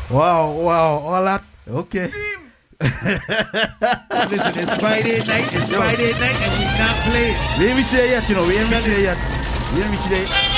Wow, all that. Okay. Listen, it's Friday night, and we not playing. We ain't reach there yet, you know. We ain't reach there yet.